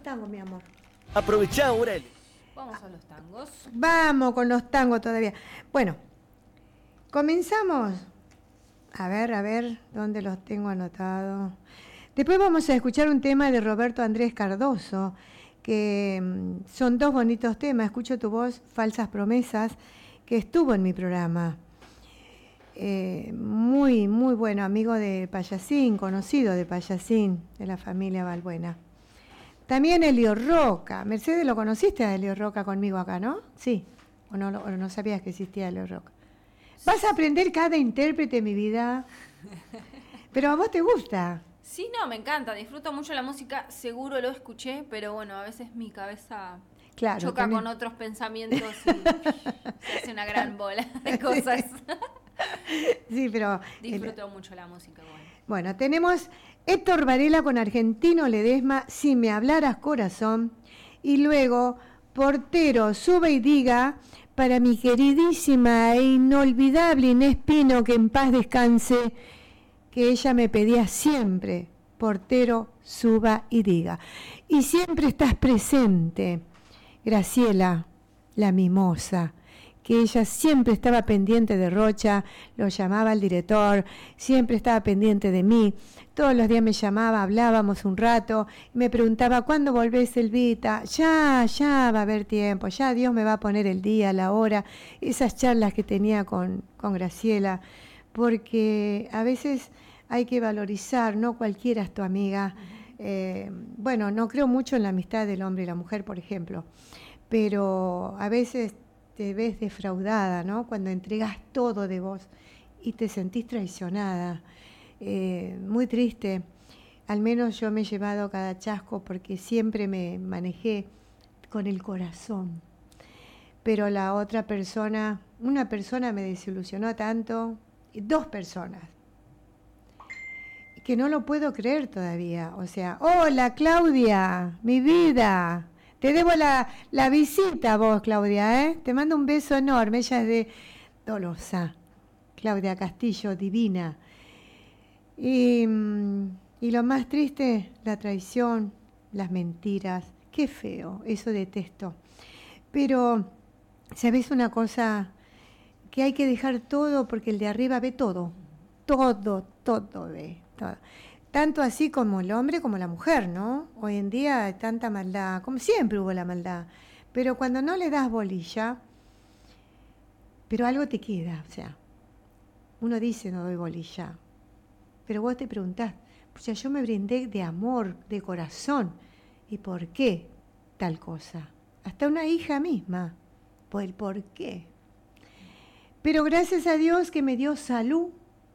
tangos, mi amor. Aprovechá, Aureli. Vamos a los tangos. Vamos con los tangos todavía. Bueno, comenzamos. A ver, ¿dónde los tengo anotados? Después vamos a escuchar un tema de Roberto Andrés Cardoso, que son dos bonitos temas. Escucho tu voz, Falsas Promesas, que estuvo en mi programa. Muy, muy bueno, amigo de Payasín, conocido de Payasín, de la familia Balbuena. También Elio Roca. Mercedes, ¿lo conociste a Elio Roca conmigo acá, no? Sí. ¿O no sabías que existía Elio Roca? Vas a aprender cada intérprete, mi vida. Pero a vos te gusta. Sí, no, me encanta. Disfruto mucho la música. Seguro lo escuché, pero bueno, a veces mi cabeza choca con otros pensamientos y se hace una gran bola de cosas. Sí, pero... Disfruto mucho la música. Bueno, tenemos Héctor Varela con Argentino Ledesma, Si me hablaras corazón. Y luego, Portero, Sube y Diga, para mi queridísima e inolvidable Inés Pino, que en paz descanse, que ella me pedía siempre, Portero, Suba y Diga. Y siempre estás presente, Graciela, la mimosa, que ella siempre estaba pendiente de Rocha, lo llamaba el director, siempre estaba pendiente de mí, todos los días me llamaba, hablábamos un rato, me preguntaba, ¿cuándo volvés, Elvita? Ya va a haber tiempo, ya Dios me va a poner el día, la hora, esas charlas que tenía con Graciela, porque a veces hay que valorizar, no cualquiera es tu amiga. Bueno, no creo mucho en la amistad del hombre y la mujer, por ejemplo, pero a veces te ves defraudada, ¿no? Cuando entregas todo de vos y te sentís traicionada. Muy triste. Al menos yo me he llevado cada chasco porque siempre me manejé con el corazón. Pero la otra persona, una persona me desilusionó tanto, dos personas, que no lo puedo creer todavía. O sea, hola Claudia, mi vida. Te debo la visita a vos, Claudia, ¿eh? Te mando un beso enorme. Ella es de Tolosa. Claudia Castillo, divina. Y lo más triste, la traición, las mentiras. Qué feo, eso detesto. Pero, ¿sabés una cosa? Que hay que dejar todo porque el de arriba ve todo. Todo ve. Todo. Tanto así como el hombre como la mujer, ¿no? Hoy en día hay tanta maldad, como siempre hubo la maldad. Pero cuando no le das bolilla, pero algo te queda, o sea, uno dice no doy bolilla, pero vos te preguntás, o sea, yo me brindé de amor, de corazón, ¿y por qué tal cosa? Hasta una hija misma, por el por qué. Pero gracias a Dios que me dio salud,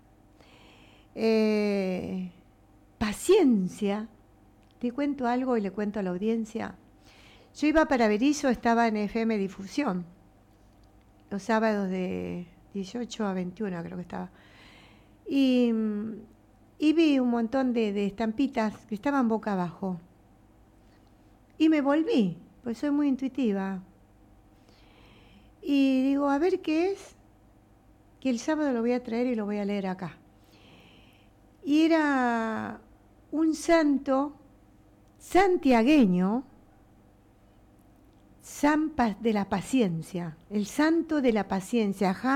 paciencia. Te cuento algo y le cuento a la audiencia. Yo iba para Berisso, estaba en FM Difusión, los sábados de 18 a 21 creo que estaba. Y vi un montón de estampitas que estaban boca abajo. Y me volví, pues soy muy intuitiva. Y digo, a ver qué es, que el sábado lo voy a traer y lo voy a leer acá. Y era un santo santiagueño, San de la Paciencia, el santo de la paciencia,